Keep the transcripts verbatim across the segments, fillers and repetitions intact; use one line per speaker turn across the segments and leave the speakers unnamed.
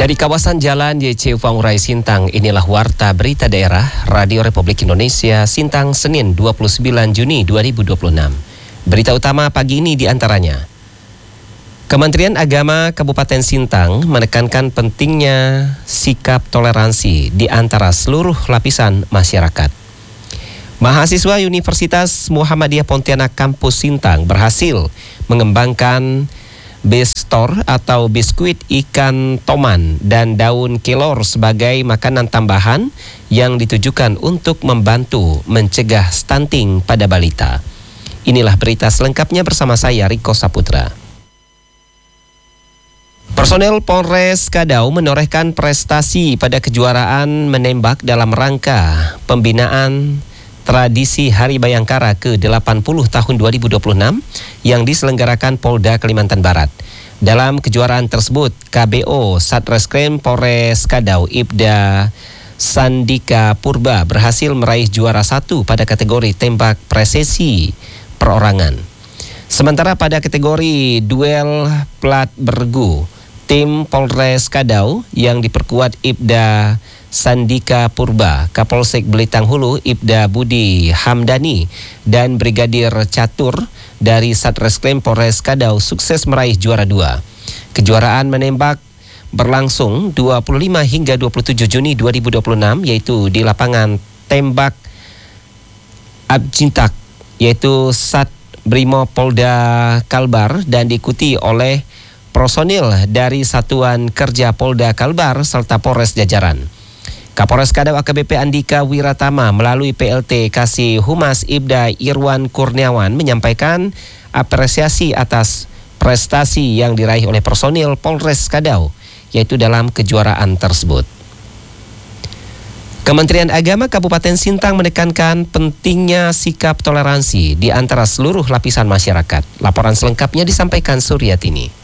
Dari kawasan Jalan Y C Fangurai Sintang, inilah Warta Berita Daerah Radio Republik Indonesia Sintang Senin dua puluh sembilan Juni dua ribu dua puluh enam. Berita utama pagi ini diantaranya. Kementerian Agama Kabupaten Sintang menekankan pentingnya sikap toleransi di antara seluruh lapisan masyarakat. Mahasiswa Universitas Muhammadiyah Pontianak Kampus Sintang berhasil mengembangkan bestor atau biskuit ikan toman dan daun kelor sebagai makanan tambahan yang ditujukan untuk membantu mencegah stunting pada balita. Inilah berita selengkapnya bersama saya Riko Saputra. Personel Polres Kadau menorehkan prestasi pada kejuaraan menembak dalam rangka pembinaan tradisi Hari Bayangkara ke delapan puluh tahun dua ribu dua puluh enam yang diselenggarakan Polda Kalimantan Barat. Dalam kejuaraan tersebut, K B O Satreskrim Polres Kadau Ibda Sandika Purba berhasil meraih juara satu pada kategori tembak presisi perorangan. Sementara pada kategori duel plat bergu, tim Polres Kadau yang diperkuat Ibda Sandika Purba, Kapolsek Belitang Hulu Ibda Budi Hamdani dan Brigadir Catur dari Satreskrim Polres Kadau sukses meraih juara dua. Kejuaraan menembak berlangsung dua puluh lima hingga dua puluh tujuh Juni dua ribu dua puluh enam yaitu di lapangan tembak Abjintak yaitu Sat Brimo Polda Kalbar dan diikuti oleh personil dari Satuan Kerja Polda Kalbar serta Polres jajaran. Kapolres Kadau A K B P Andika Wiratama melalui P L T Kasih Humas Ibda Irwan Kurniawan menyampaikan apresiasi atas prestasi yang diraih oleh personil Polres Kadau, yaitu dalam kejuaraan tersebut. Kementerian Agama Kabupaten Sintang menekankan pentingnya sikap toleransi di antara seluruh lapisan masyarakat. Laporan selengkapnya disampaikan Suryatini.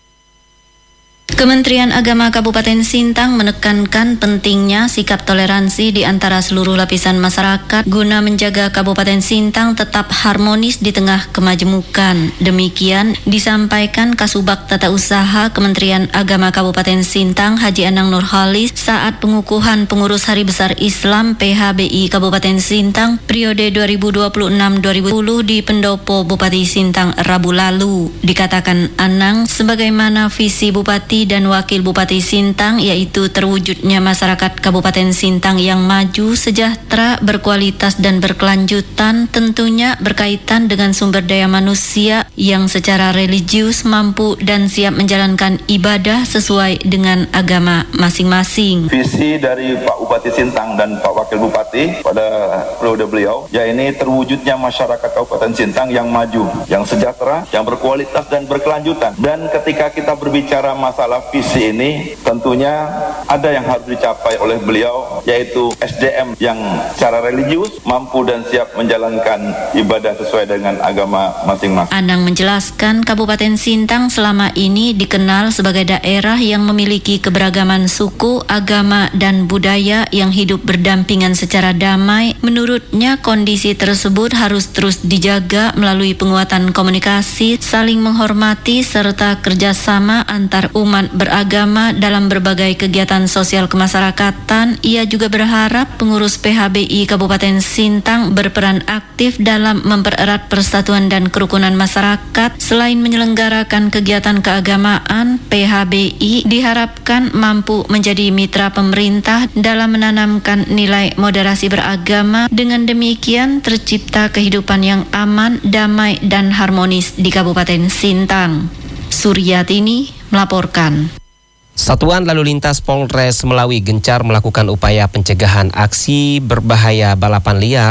Kementerian Agama Kabupaten Sintang menekankan pentingnya sikap toleransi di antara seluruh lapisan masyarakat guna menjaga Kabupaten Sintang tetap harmonis di tengah kemajemukan. Demikian disampaikan Kasubag Tata Usaha Kementerian Agama Kabupaten Sintang Haji Anang Nurhalis saat pengukuhan pengurus Hari Besar Islam P H B I Kabupaten Sintang periode dua ribu dua puluh enam sampai dua ribu dua puluh di Pendopo Bupati Sintang Rabu lalu. Dikatakan Anang sebagaimana visi Bupati dan Wakil Bupati Sintang yaitu terwujudnya masyarakat Kabupaten Sintang yang maju, sejahtera, berkualitas dan berkelanjutan tentunya berkaitan dengan sumber daya manusia yang secara religius mampu dan siap menjalankan ibadah sesuai dengan agama masing-masing.
Visi dari Pak Bupati Sintang dan Pak Wakil Bupati pada periode beliau, ya ini terwujudnya masyarakat Kabupaten Sintang yang maju, yang sejahtera, yang berkualitas dan berkelanjutan. Dan ketika kita berbicara masalah visi ini, tentunya ada yang harus dicapai oleh beliau, yaitu S D M yang secara religius mampu dan siap menjalankan ibadah sesuai dengan agama masing-masing.
Anang menjelaskan Kabupaten Sintang selama ini dikenal sebagai daerah yang memiliki keberagaman suku, agama, dan budaya yang hidup berdampingan secara damai. Menurutnya kondisi tersebut harus terus dijaga melalui penguatan komunikasi, saling menghormati, serta kerjasama antar umat beragama dalam berbagai kegiatan sosial kemasyarakatan. Ia juga berharap pengurus P H B I Kabupaten Sintang berperan aktif dalam mempererat persatuan dan kerukunan masyarakat. Selain menyelenggarakan kegiatan keagamaan, P H B I diharapkan mampu menjadi mitra pemerintah dalam menanamkan nilai moderasi beragama. Dengan demikian tercipta kehidupan yang aman, damai, dan harmonis di Kabupaten Sintang. Suryatini melaporkan.
Satuan Lalu Lintas Polres Melawi gencar melakukan upaya pencegahan aksi berbahaya balapan liar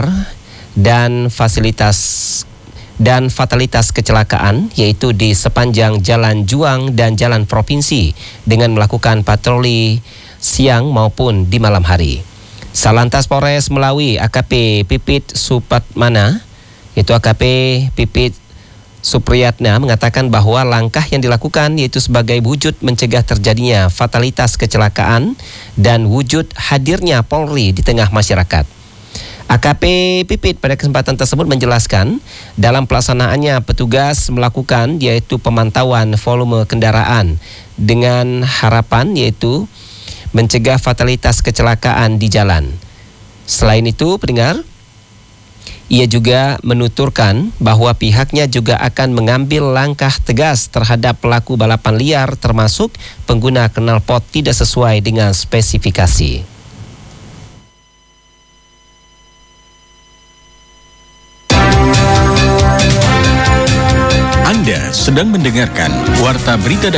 dan fasilitas dan fatalitas kecelakaan, yaitu di sepanjang Jalan Juang dan Jalan Provinsi dengan melakukan patroli siang maupun di malam hari. Salantas Polres Melawi A K P Pipit Supatmana, yaitu A K P Pipit Supriyatna mengatakan bahwa langkah yang dilakukan yaitu sebagai wujud mencegah terjadinya fatalitas kecelakaan dan wujud hadirnya Polri di tengah masyarakat. A K P Pipit pada kesempatan tersebut menjelaskan dalam pelaksanaannya petugas melakukan yaitu pemantauan volume kendaraan dengan harapan yaitu mencegah fatalitas kecelakaan di jalan. Selain itu, pendengar, ia juga menuturkan bahwa pihaknya juga akan mengambil langkah tegas terhadap pelaku balapan liar termasuk pengguna knalpot tidak sesuai dengan spesifikasi.
Anda sedang mendengarkan Warta Berita